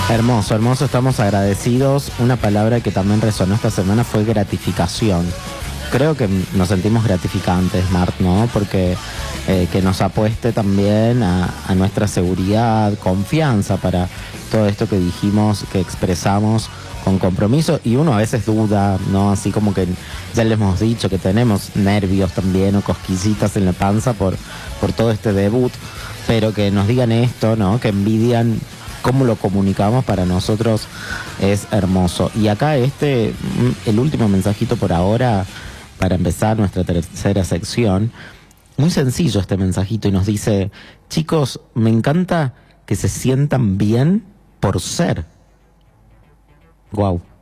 Hermoso, hermoso, estamos agradecidos. Una palabra que también resonó esta semana fue gratificación. Creo que nos sentimos gratificantes, Mart, ¿no? Porque que nos apueste también a nuestra seguridad, confianza para todo esto que dijimos, que expresamos con compromiso. Y uno a veces duda, ¿no? Así como que ya le hemos dicho que tenemos nervios también o cosquillitas en la panza por todo este debut. Pero que nos digan esto, ¿no? Que envidian cómo lo comunicamos, para nosotros es hermoso. Y acá el último mensajito por ahora, para empezar nuestra tercera sección, muy sencillo este mensajito y nos dice: chicos, me encanta que se sientan bien por ser. Wow.